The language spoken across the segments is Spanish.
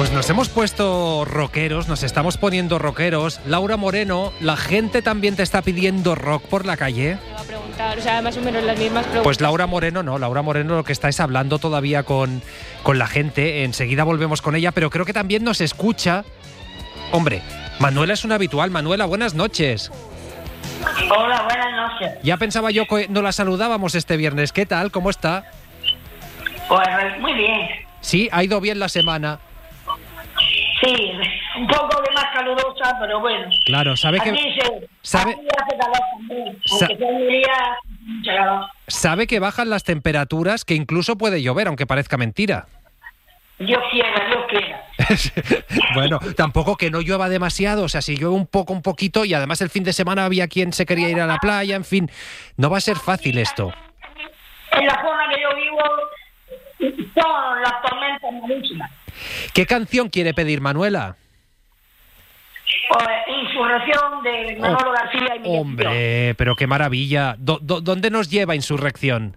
Pues nos hemos puesto rockeros, nos estamos poniendo rockeros. Laura Moreno, ¿la gente también te está pidiendo rock por la calle? Me va a preguntar, o sea, más o menos las mismas preguntas. Pues Laura Moreno no, Laura Moreno lo que está es hablando todavía con la gente. Enseguida volvemos con ella, pero creo que también nos escucha. Hombre, Manuela es una habitual. Manuela, buenas noches. Hola, buenas noches. Ya pensaba yo que no la saludábamos este viernes. ¿Qué tal? ¿Cómo está? Pues muy bien. Sí, ha ido bien la semana. Sí, un poco de más calurosa, pero bueno. Claro, sabe que... Aquí hace calor también, aunque sea un día mucha calor. Sabe que bajan las temperaturas, que incluso puede llover, aunque parezca mentira. Dios quiera. Bueno, tampoco que no llueva demasiado, o sea, si llueve un poquito, y además el fin de semana había quien se quería ir a la playa, en fin, no va a ser fácil esto. En la zona que yo vivo son las tormentas malísimas. ¿Qué canción quiere pedir, Manuela? Pues Insurrección de Manolo García y Miguel. Hombre, pero qué maravilla. ¿Dónde nos lleva Insurrección?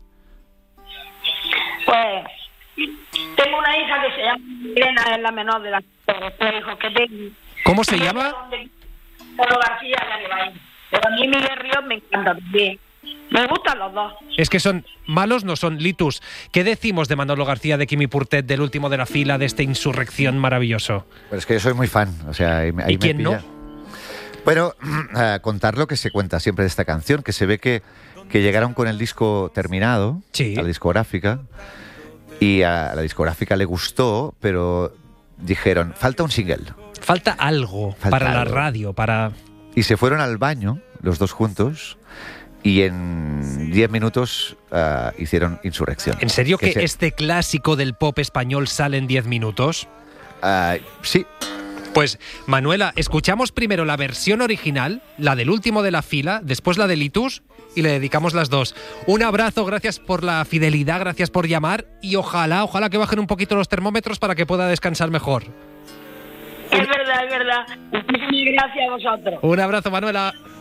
Pues tengo una hija que se llama Elena, es la menor de las tres hijos que tengo. ¿Cómo se llama? Manolo García ya que va ahí. Pero a mí Miguel Ríos me encanta también. Me gustan los dos. Es que son malos, no son Litus. ¿Qué decimos de Manolo García, de Quimi Portet, del último de la fila, de esta Insurrección maravilloso? Pues es que yo soy muy fan, o sea, ahí ¿Y quién no? Bueno, contar lo que se cuenta siempre de esta canción, que se ve que llegaron con el disco terminado, sí, a la discográfica, y a la discográfica le gustó, pero dijeron, falta un single. Falta algo para la radio, para... Y se fueron al baño, los dos juntos, y en 10 minutos hicieron Insurrección. ¿En serio que este clásico del pop español sale en 10 minutos? Sí. Pues, Manuela, escuchamos primero la versión original, la del último de la fila, después la de Litus, y le dedicamos las dos. Un abrazo, gracias por la fidelidad, gracias por llamar, y ojalá que bajen un poquito los termómetros para que pueda descansar mejor. Es verdad. Muchísimas gracias a vosotros. Un abrazo, Manuela.